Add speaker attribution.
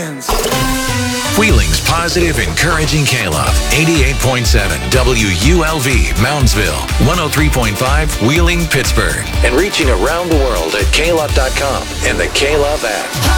Speaker 1: friends.
Speaker 2: Wheeling's positive, encouraging K-Love. 88.7 WULV, Moundsville. 103.5 Wheeling, Pittsburgh. And reaching around the world at klove.com and the K-Love app.